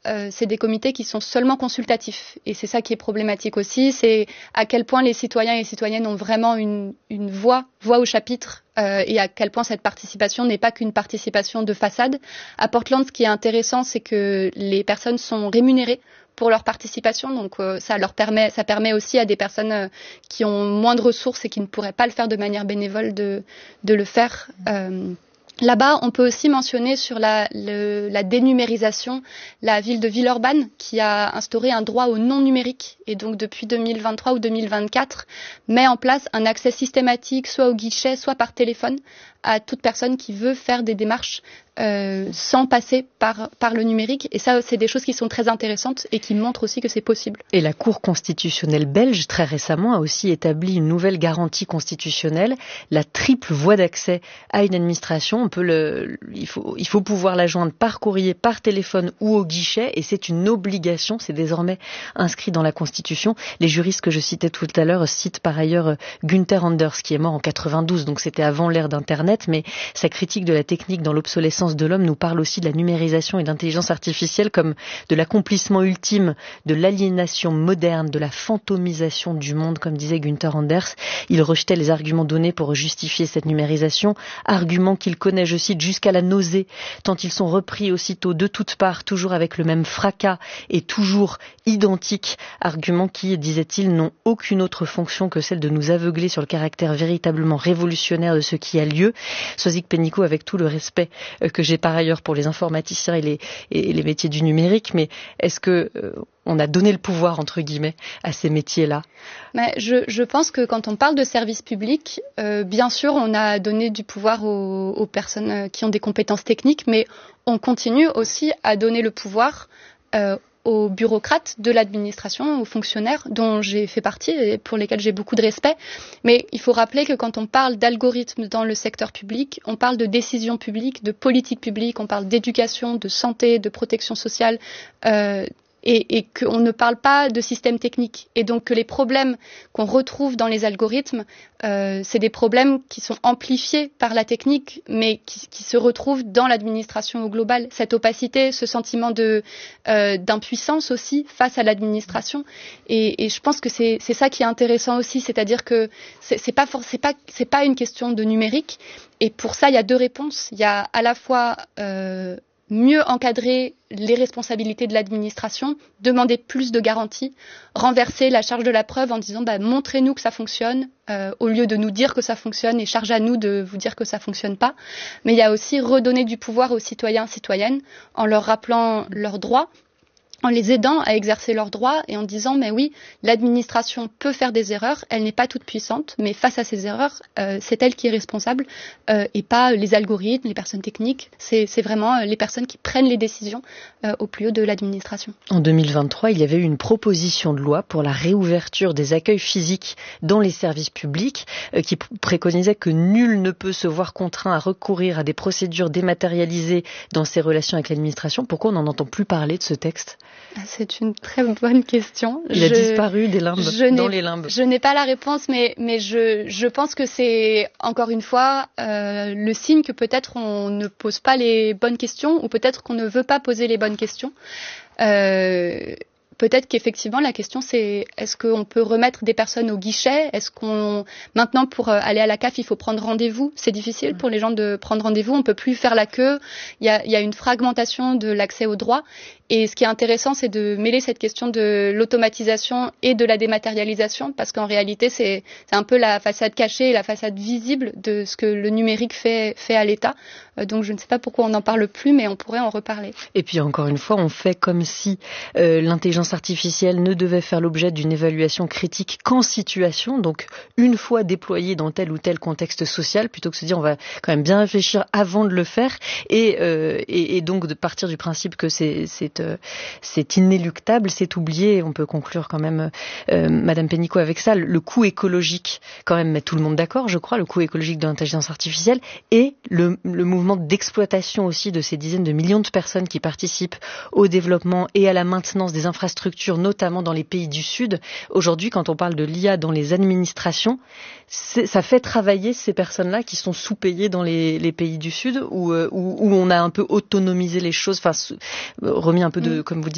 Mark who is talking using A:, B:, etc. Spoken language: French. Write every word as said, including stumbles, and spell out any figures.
A: euh, c'est des comités qui sont seulement consultatifs. Et c'est ça qui est problématique aussi, c'est à quel point les citoyens et les citoyennes ont vraiment une, une voix, voix au chapitre, euh, et à quel point cette participation n'est pas qu'une participation de façade. À Portland, ce qui est intéressant, c'est que les personnes sont rémunérées pour leur participation, donc euh, ça leur permet, ça permet aussi à des personnes euh, qui ont moins de ressources et qui ne pourraient pas le faire de manière bénévole de, de le faire. Euh, Là-bas, on peut aussi mentionner sur la, le, la dénumérisation, la ville de Villeurbanne qui a instauré un droit au non numérique et donc depuis deux mille vingt-trois ou deux mille vingt-quatre met en place un accès systématique soit au guichet, soit par téléphone à toute personne qui veut faire des démarches euh, sans passer par, par le numérique. Et ça, c'est des choses qui sont très intéressantes et qui montrent aussi que c'est possible.
B: Et la Cour constitutionnelle belge, très récemment, a aussi établi une nouvelle garantie constitutionnelle, la triple voie d'accès à une administration. On peut le, il faut, il faut pouvoir la joindre par courrier, par téléphone ou au guichet, et c'est une obligation, c'est désormais inscrit dans la Constitution. Les juristes que je citais tout à l'heure citent par ailleurs Günther Anders, qui est mort en quatre-vingt-douze, donc c'était avant l'ère d'Internet, mais sa critique de la technique dans l'obsolescence de l'homme nous parle aussi de la numérisation et de l'intelligence artificielle comme de l'accomplissement ultime de l'aliénation moderne, de la fantomisation du monde, comme disait Günther Anders. Il rejetait les arguments donnés pour justifier cette numérisation, arguments qu'il connaît, je cite, jusqu'à la nausée, tant ils sont repris aussitôt de toutes parts, toujours avec le même fracas et toujours identiques, arguments qui, disait-il, n'ont aucune autre fonction que celle de nous aveugler sur le caractère véritablement révolutionnaire de ce qui a lieu. Sozik Penikot, avec tout le respect que j'ai par ailleurs pour les informaticiens et les, et les métiers du numérique, mais est-ce que euh, on a donné le pouvoir, entre guillemets, à ces métiers-là?
A: Mais je, je pense que quand on parle de service public, euh, bien sûr, on a donné du pouvoir aux, aux personnes qui ont des compétences techniques, mais on continue aussi à donner le pouvoir euh, aux bureaucrates de l'administration, aux fonctionnaires dont j'ai fait partie et pour lesquels j'ai beaucoup de respect. Mais il faut rappeler que quand on parle d'algorithmes dans le secteur public, on parle de décisions publiques, de politique publique, on parle d'éducation, de santé, de protection sociale, euh, et, et qu'on ne parle pas de système technique. Et donc que les problèmes qu'on retrouve dans les algorithmes, euh, c'est des problèmes qui sont amplifiés par la technique, mais qui, qui se retrouvent dans l'administration au global. Cette opacité, ce sentiment de, euh, d'impuissance aussi face à l'administration. Et, et je pense que c'est, c'est ça qui est intéressant aussi, c'est-à-dire que c'est, c'est pas for- c'est pas, c'est pas une question de numérique. Et pour ça, il y a deux réponses. Il y a à la fois euh, mieux encadrer les responsabilités de l'administration, demander plus de garanties, renverser la charge de la preuve en disant bah, montrez-nous que ça fonctionne euh, au lieu de nous dire que ça fonctionne et charge à nous de vous dire que ça fonctionne pas. Mais il y a aussi redonner du pouvoir aux citoyens et citoyennes en leur rappelant leurs droits, en les aidant à exercer leurs droits et en disant mais oui, l'administration peut faire des erreurs, elle n'est pas toute puissante, mais face à ces erreurs, euh, c'est elle qui est responsable euh, et pas les algorithmes, les personnes techniques, c'est, c'est vraiment les personnes qui prennent les décisions euh, au plus haut de l'administration.
B: En deux mille vingt-trois, il y avait eu une proposition de loi pour la réouverture des accueils physiques dans les services publics euh, qui préconisait que nul ne peut se voir contraint à recourir à des procédures dématérialisées dans ses relations avec l'administration. Pourquoi on n'en entend plus parler de ce texte ?
A: C'est une très bonne question.
B: Il a je, disparu des limbes,
A: je
B: dans les limbes.
A: Je n'ai pas la réponse, mais, mais je, je pense que c'est, encore une fois, euh, le signe que peut-être on ne pose pas les bonnes questions ou peut-être qu'on ne veut pas poser les bonnes questions. Euh, Peut-être qu'effectivement, la question, c'est est-ce qu'on peut remettre des personnes au guichet ? Est-ce qu'on maintenant, pour aller à la C A F, il faut prendre rendez-vous ? C'est difficile pour les gens de prendre rendez-vous. On peut plus faire la queue. Il y a, il y a une fragmentation de l'accès aux droits. Et ce qui est intéressant, c'est de mêler cette question de l'automatisation et de la dématérialisation, parce qu'en réalité, c'est, c'est un peu la façade cachée et la façade visible de ce que le numérique fait, fait à l'État. Euh, donc, je ne sais pas pourquoi on n'en parle plus, mais on pourrait en reparler.
B: Et puis, encore une fois, on fait comme si euh, l'intelligence artificielle ne devait faire l'objet d'une évaluation critique qu'en situation, donc une fois déployée dans tel ou tel contexte social, plutôt que de se dire on va quand même bien réfléchir avant de le faire, et, euh, et, et donc de partir du principe que c'est, c'est c'est inéluctable, c'est oublié. On peut conclure quand même, euh, Madame Penikot, avec ça. Le coût écologique, quand même, met tout le monde d'accord, je crois, le coût écologique de l'intelligence artificielle et le, le mouvement d'exploitation aussi de ces dizaines de millions de personnes qui participent au développement et à la maintenance des infrastructures, notamment dans les pays du Sud. Aujourd'hui, quand on parle de l'I A dans les administrations, ça fait travailler ces personnes-là qui sont sous-payées dans les, les pays du Sud, où, où, où on a un peu autonomisé les choses, enfin remis un peu de, comme vous dites,